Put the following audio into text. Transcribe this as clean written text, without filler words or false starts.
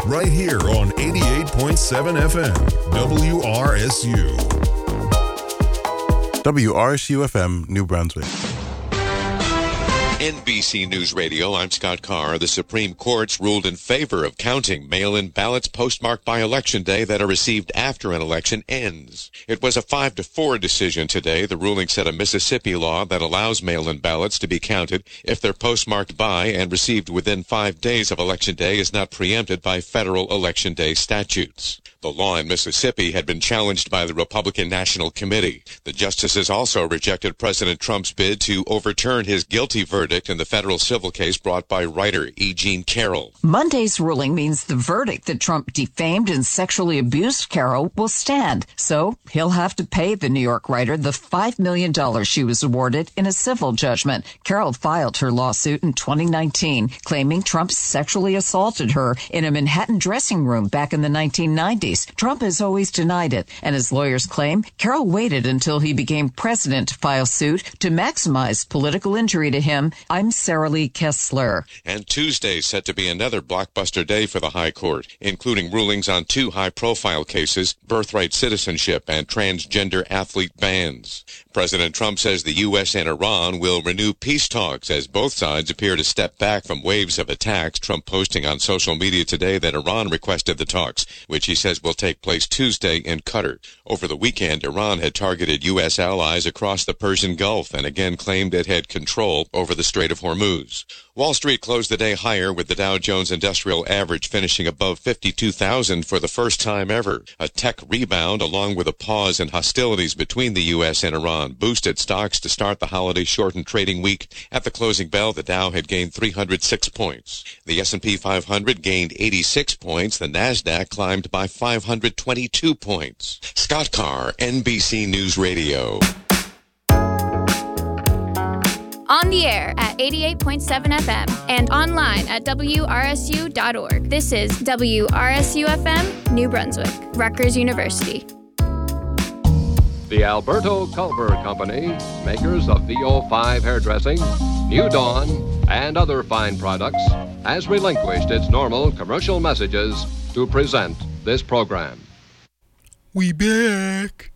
right here on 88.7 FM, WRSU. WRSU FM, New Brunswick. NBC News Radio, I'm Scott Carr. The Supreme Court's ruled in favor of counting mail-in ballots postmarked by Election Day that are received after an election ends. It was a 5-4 decision today. The ruling set a Mississippi law that allows mail-in ballots to be counted if they're postmarked by and received within 5 days of Election Day is not preempted by federal Election Day statutes. The law in Mississippi had been challenged by the Republican National Committee. The justices also rejected President Trump's bid to overturn his guilty verdict in the federal civil case brought by writer E. Jean Carroll. Monday's ruling means the verdict that Trump defamed and sexually abused Carroll will stand. So he'll have to pay the New York writer the $5 million she was awarded in a civil judgment. Carroll filed her lawsuit in 2019, claiming Trump sexually assaulted her in a Manhattan dressing room back in the 1990s. Trump has always denied it, and his lawyers claim Carroll waited until he became president to file suit to maximize political injury to him. I'm Sarah Lee Kessler. And Tuesday is set to be another blockbuster day for the High Court, including rulings on 2 high-profile cases, birthright citizenship and transgender athlete bans. President Trump says the U.S. and Iran will renew peace talks as both sides appear to step back from waves of attacks. Trump posting on social media today that Iran requested the talks, which he says will take place Tuesday in Qatar. Over the weekend, Iran had targeted U.S. allies across the Persian Gulf and again claimed it had control over the Strait of Hormuz. Wall Street closed the day higher, with the Dow Jones Industrial Average finishing above 52,000 for the first time ever. A tech rebound, along with a pause in hostilities between the U.S. and Iran, boosted stocks to start the holiday-shortened trading week. At the closing bell, the Dow had gained 306 points. The S&P 500 gained 86 points. The NASDAQ climbed by 522 points. Scott Carr, NBC News Radio. On the air at 88.7 FM and online at WRSU.org. This is WRSU FM, New Brunswick, Rutgers University. The Alberto Culver Company, makers of VO5 hairdressing, New Dawn, and other fine products, has relinquished its normal commercial messages to present this program. We back.